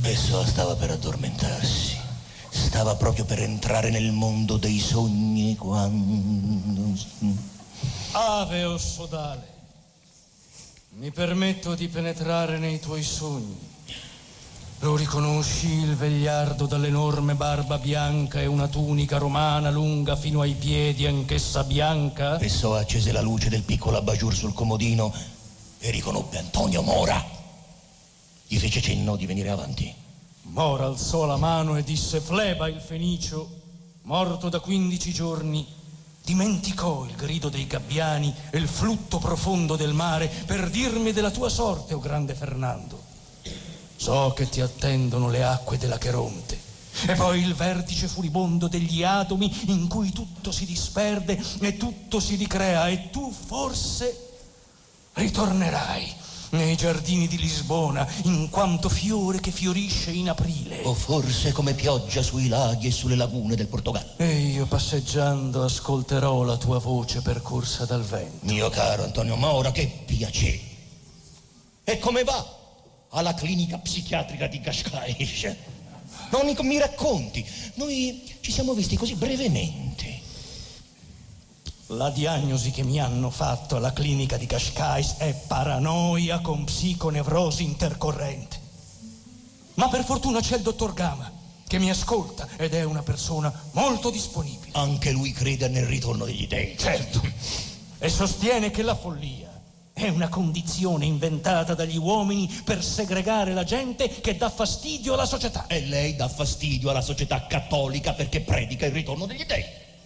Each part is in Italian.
Pessoa stava per addormentarsi. Stava proprio per entrare nel mondo dei sogni quando... Ave, o sodale, mi permetto di penetrare nei tuoi sogni. Lo riconosci il vegliardo dall'enorme barba bianca e una tunica romana lunga fino ai piedi, anch'essa bianca? Pessoa accese la luce del piccolo abajur sul comodino e riconobbe Antonio Mora. Gli fece cenno di venire avanti. Mora alzò la mano e disse: Fleba, il fenicio, morto da 15 giorni, dimenticò il grido dei gabbiani e il flutto profondo del mare per dirmi della tua sorte, o grande Fernando. So che ti attendono le acque dell'Acheronte e poi il vertice furibondo degli atomi in cui tutto si disperde e tutto si ricrea, e tu forse ritornerai nei giardini di Lisbona in quanto fiore che fiorisce in aprile, o forse come pioggia sui laghi e sulle lagune del Portogallo. E io passeggiando ascolterò la tua voce percorsa dal vento. Mio caro Antonio Mora, che piacere. E come va alla clinica psichiatrica di Cascais? Non mi racconti, noi ci siamo visti così brevemente. La diagnosi che mi hanno fatto alla clinica di Cascais è paranoia con psiconevrosi intercorrente. Ma per fortuna c'è il dottor Gama, che mi ascolta ed è una persona molto disponibile. Anche lui crede nel ritorno degli dei. Certo, e sostiene che la follia è una condizione inventata dagli uomini per segregare la gente che dà fastidio alla società. E lei dà fastidio alla società cattolica perché predica il ritorno degli dei.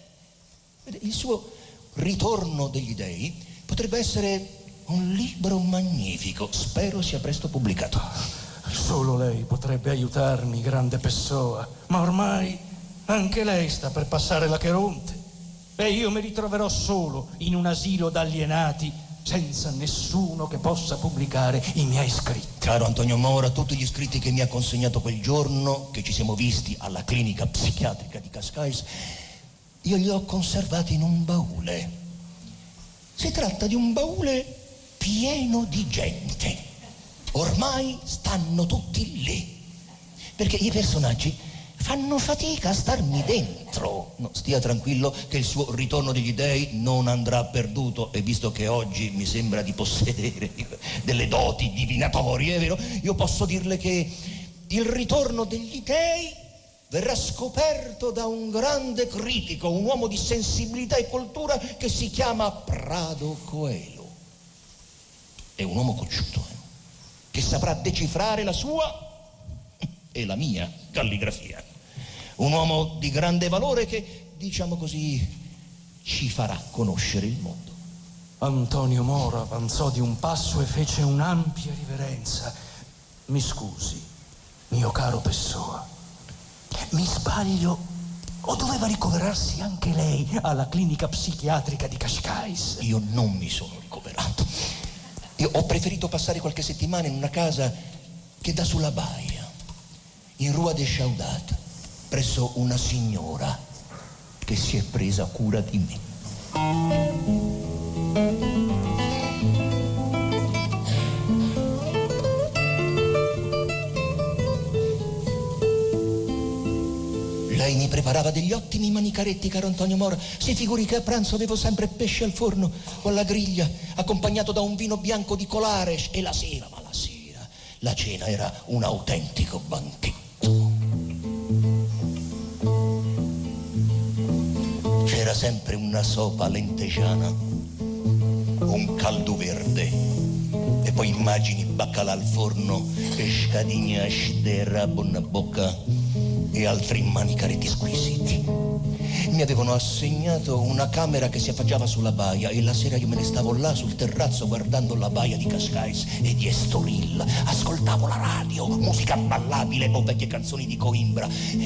Il suo ritorno degli dei potrebbe essere un libro magnifico. Spero sia presto pubblicato. Solo lei potrebbe aiutarmi, grande Pessoa, ma ormai anche lei sta per passare l'Acheronte e io mi ritroverò solo in un asilo d'alienati senza nessuno che possa pubblicare i miei scritti. Caro Antonio Mora, tutti gli scritti che mi ha consegnato quel giorno che ci siamo visti alla clinica psichiatrica di Cascais, io li ho conservati in un baule. Si tratta di un baule pieno di gente. Ormai stanno tutti lì, perché i personaggi fanno fatica a starmi dentro. No, stia tranquillo che il suo ritorno degli dei non andrà perduto, e visto che oggi mi sembra di possedere delle doti divinatorie, è vero? Io posso dirle che il ritorno degli dei verrà scoperto da un grande critico, un uomo di sensibilità e cultura che si chiama Prado Coelho. È un uomo cocciuto, che saprà decifrare la sua e la mia calligrafia. Un uomo di grande valore che, diciamo così, ci farà conoscere il mondo. Antonio Mora avanzò di un passo e fece un'ampia riverenza. Mi scusi, mio caro Pessoa, mi sbaglio o doveva ricoverarsi anche lei alla clinica psichiatrica di Cascais? Io non mi sono ricoverato. Io ho preferito passare qualche settimana in una casa che dà sulla baia, in Rua de Chaudat, presso una signora che si è presa cura di me. Lei mi preparava degli ottimi manicaretti, caro Antonio Mora. Si figuri che a pranzo avevo sempre pesce al forno o alla griglia, accompagnato da un vino bianco di Colares, e la sera, la cena era un autentico banchetto. C'era sempre una sopa lentegiana, un caldo verde, e poi immagini baccalà al forno, pescadigna stera, buona bocca e altri manicaretti squisiti. Mi avevano assegnato una camera che si affacciava sulla baia e la sera io me ne stavo là sul terrazzo guardando la baia di Cascais e di Estoril. Ascoltavo la radio, musica ballabile o vecchie canzoni di Coimbra.